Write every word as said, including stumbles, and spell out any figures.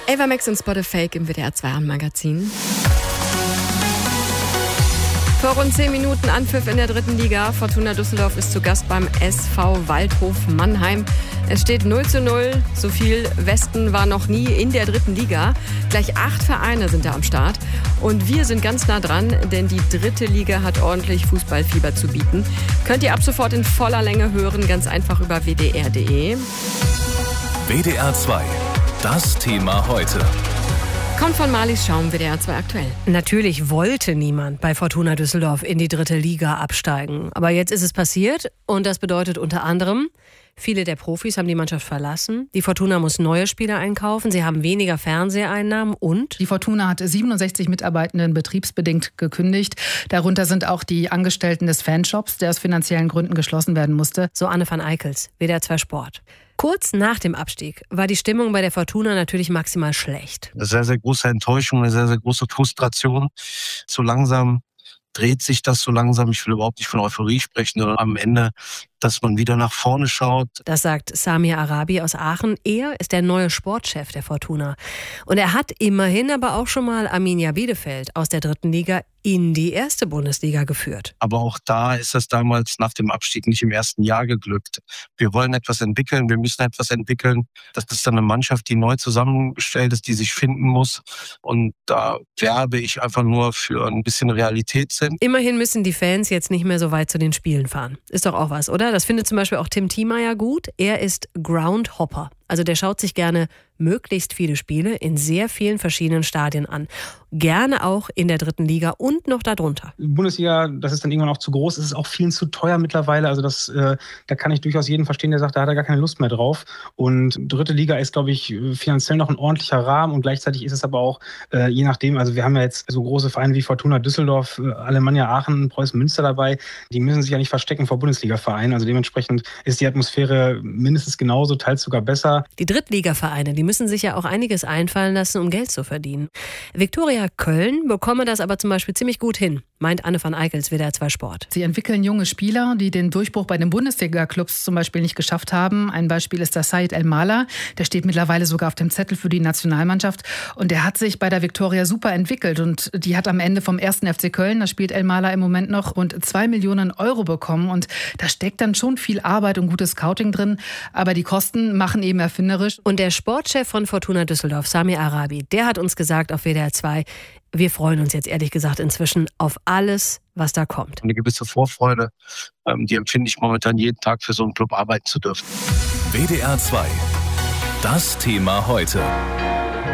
Ava Max und Spot a Fake im W D R zwei Abendmagazin. Vor rund zehn Minuten Anpfiff in der dritten Liga. Fortuna Düsseldorf ist zu Gast beim S V Waldhof Mannheim. Es steht null zu null. So viel Westen war noch nie in der dritten Liga. Gleich acht Vereine sind da am Start. Und wir sind ganz nah dran, denn die dritte Liga hat ordentlich Fußballfieber zu bieten. Könnt ihr ab sofort in voller Länge hören, ganz einfach über w d r punkt d e. W D R zwei. Das Thema heute. Kommt von Marlies Schaum, W D R zwei aktuell. Natürlich wollte niemand bei Fortuna Düsseldorf in die dritte Liga absteigen. Aber jetzt ist es passiert und das bedeutet unter anderem, viele der Profis haben die Mannschaft verlassen. Die Fortuna muss neue Spieler einkaufen. Sie haben weniger Fernseheinnahmen und... Die Fortuna hat siebenundsechzig Mitarbeitenden betriebsbedingt gekündigt. Darunter sind auch die Angestellten des Fanshops, der aus finanziellen Gründen geschlossen werden musste. So Anne van Eickels, W D R zwei Sport. Kurz nach dem Abstieg war die Stimmung bei der Fortuna natürlich maximal schlecht. Eine sehr, sehr große Enttäuschung, eine sehr, sehr große Frustration. So langsam dreht sich das so langsam. Ich will überhaupt nicht von Euphorie sprechen, sondern am Ende, dass man wieder nach vorne schaut. Das sagt Samir Arabi aus Aachen. Er ist der neue Sportchef der Fortuna. Und er hat immerhin aber auch schon mal Arminia Bielefeld aus der dritten Liga in die erste Bundesliga geführt. Aber auch da ist das damals nach dem Abstieg nicht im ersten Jahr geglückt. Wir wollen etwas entwickeln, wir müssen etwas entwickeln. Das ist dann eine Mannschaft, die neu zusammengestellt ist, die sich finden muss. Und da werbe ich einfach nur für ein bisschen Realitätssinn. Immerhin müssen die Fans jetzt nicht mehr so weit zu den Spielen fahren. Ist doch auch was, oder? Das findet zum Beispiel auch Tim Thiemeyer gut. Er ist Groundhopper. Also der schaut sich gerne möglichst viele Spiele in sehr vielen verschiedenen Stadien an. Gerne auch in der dritten Liga und noch darunter. Bundesliga, das ist dann irgendwann auch zu groß. Es ist auch vielen zu teuer mittlerweile. Also das, äh, da kann ich durchaus jeden verstehen, der sagt, da hat er gar keine Lust mehr drauf. Und dritte Liga ist, glaube ich, finanziell noch ein ordentlicher Rahmen. Und gleichzeitig ist es aber auch, äh, je nachdem, also wir haben ja jetzt so große Vereine wie Fortuna Düsseldorf, äh, Alemannia Aachen, Preußen Münster dabei. Die müssen sich ja nicht verstecken vor Bundesliga-Vereinen. Also dementsprechend ist die Atmosphäre mindestens genauso, teils sogar besser. Die Drittligavereine, die müssen sich ja auch einiges einfallen lassen, um Geld zu verdienen. Viktoria Köln bekomme das aber zum Beispiel ziemlich gut hin, meint Anne van Eickels, W D R zwei Sport. Sie entwickeln junge Spieler, die den Durchbruch bei den Bundesliga-Clubs zum Beispiel nicht geschafft haben. Ein Beispiel ist der Said El-Mala. Der steht mittlerweile sogar auf dem Zettel für die Nationalmannschaft. Und der hat sich bei der Viktoria super entwickelt. Und die hat am Ende vom ersten F C Köln, da spielt El-Mala im Moment noch, rund zwei Millionen Euro bekommen. Und da steckt dann schon viel Arbeit und gutes Scouting drin. Aber die Kosten machen eben erfinderisch. Und der Sportchef von Fortuna Düsseldorf, Samir Arabi, der hat uns gesagt auf W D R zwei, wir freuen uns jetzt ehrlich gesagt inzwischen auf alles, was da kommt. Eine gewisse Vorfreude, die empfinde ich momentan jeden Tag, für so einen Club arbeiten zu dürfen. W D R zwei. Das Thema heute.